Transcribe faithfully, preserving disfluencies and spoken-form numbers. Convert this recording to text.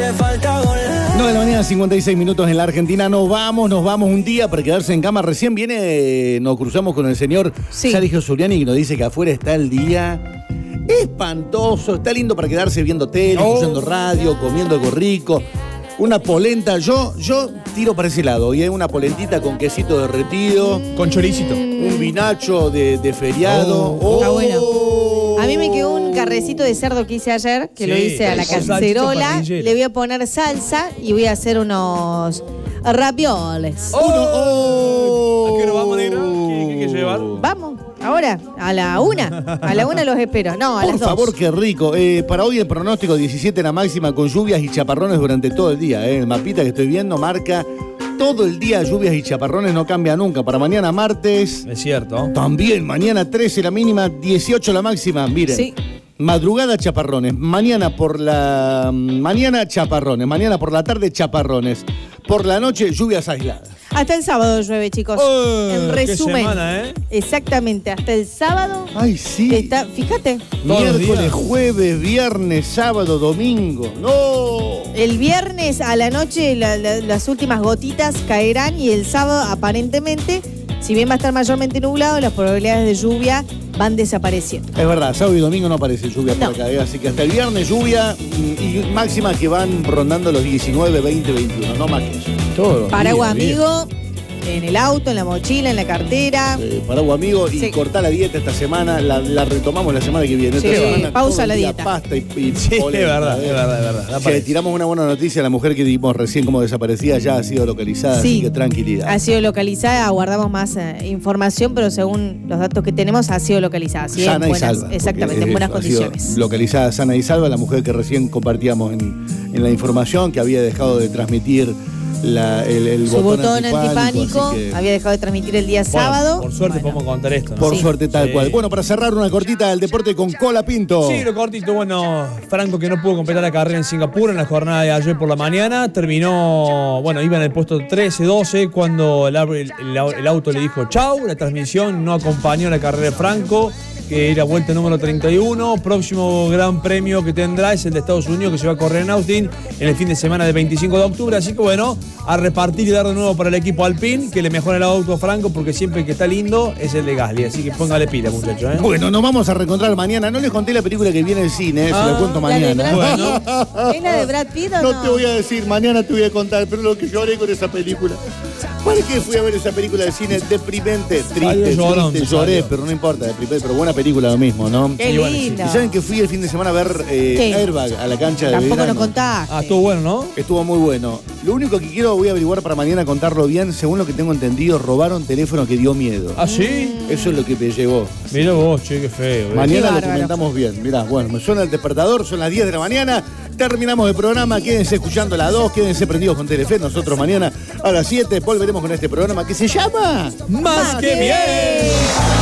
me falta volar. nueve de la mañana, cincuenta y seis minutos en la Argentina. Nos vamos, nos vamos un día para quedarse en cama. Recién viene, nos cruzamos con el señor sí. Sergio Zuliani, que nos dice que afuera está el día espantoso. Está lindo para quedarse viendo tele, oh. escuchando radio, comiendo algo rico. Una polenta, yo, yo tiro para ese lado. Y hay una polentita con quesito derretido. Con choricito. Un vinacho de, de feriado. Oh, oh. Está bueno. A mí me quedó un carrecito de cerdo que hice ayer, que sí, lo hice a la cacerola. Le voy a poner salsa y voy a hacer unos ravioles. Oh, oh. ¿A qué nos vamos, negra? ¿Qué hay que llevar? Vamos, ahora, a la una. A la una los espero. No, a Por las dos. favor, qué rico. Eh, para hoy el pronóstico diecisiete la máxima con lluvias y chaparrones durante todo el día. Eh. El mapita que estoy viendo marca todo el día lluvias y chaparrones, no cambia nunca. Para mañana martes. Es cierto. También, mañana trece la mínima, dieciocho la máxima. Miren. Sí. Madrugada chaparrones, mañana por la mañana chaparrones, mañana por la tarde chaparrones, por la noche lluvias aisladas. Hasta el sábado llueve, chicos. Oh, en resumen. Qué semana, ¿eh? Exactamente, hasta el sábado. Ay, sí. Está, fíjate. Miércoles, jueves, viernes, sábado, domingo. ¡No! El viernes a la noche la, la, las últimas gotitas caerán y el sábado aparentemente, si bien va a estar mayormente nublado, las probabilidades de lluvia van desapareciendo. Es verdad, sábado y domingo no aparece lluvia no. por acá, ¿eh? Así que hasta el viernes lluvia y máximas que van rondando los diecinueve, veinte, veintiuno, no más que eso. Todo. Paraguas amigo, en el auto, en la mochila, en la cartera. Eh, paraguas amigo y sí. cortá la dieta esta semana, la, la retomamos la semana que viene. Sí, esta semana, pausa la dieta. Pasta y, y sí, polenta, es verdad, ¿eh? es verdad, es verdad. Si le tiramos una buena noticia a la mujer que dimos recién como desaparecida, ya ha sido localizada, sí, así que tranquilidad. Ha sido localizada, aguardamos más eh, información, pero según los datos que tenemos, ha sido localizada. Así sana en buenas, y salva. exactamente, en buenas condiciones. Localizada, sana y salva, la mujer que recién compartíamos en, en la información, que había dejado de transmitir La, el, el su botón, botón antipánico, antipánico que... había dejado de transmitir el día bueno, sábado. Por suerte bueno. podemos contar esto, ¿no? Por sí. suerte tal sí. cual. Bueno, para cerrar una cortita del deporte con Cola Pinto. Sí, lo cortito. Bueno, Franco que no pudo completar la carrera en Singapur en la jornada de ayer por la mañana. Terminó, bueno, iba en el puesto trece, doce cuando el, el, el auto le dijo chau. La transmisión no acompañó la carrera de Franco, que era vuelta número treinta y uno. Próximo gran premio que tendrá es el de Estados Unidos, que se va a correr en Austin en el fin de semana del veinticinco de octubre. Así que bueno, a repartir y dar de nuevo para el equipo Alpine, que le mejora el auto a Franco, porque siempre el que está lindo es el de Gasly. Así que póngale pila, muchachos, ¿eh? Bueno, nos vamos a reencontrar mañana. No les conté la película que viene en el cine, eh, ah, se la cuento ¿La de mañana. Brad Pitt? ¿Es la de Brad Pitt o no? No te voy a decir, mañana te voy a contar, pero lo que lloré con esa película. ¿Por qué fui a ver esa película de cine deprimente? Triste, llorón, triste, lloré, salió. pero no importa, deprimente, pero buena película lo mismo, ¿no? Qué Sí, bueno, lindo. ¿Y saben que fui el fin de semana a ver eh, Airbag a la cancha de Tampoco verano? nos contaste. Ah, estuvo bueno, ¿no? Estuvo muy bueno. Lo único que quiero, voy a averiguar para mañana contarlo bien. Según lo que tengo entendido, robaron teléfono que dio miedo. ¿Ah, sí? Eso es lo que me llegó. Mira vos, che, qué feo. ¿eh? Mañana Qué lo bárbaro. comentamos bien. Mirá, bueno, me suena el despertador, son las diez de la mañana. Terminamos el programa, quédense escuchando a las dos, quédense prendidos con Telefe. Nosotros mañana a las siete volveremos con este programa que se llama ¡Más que bien!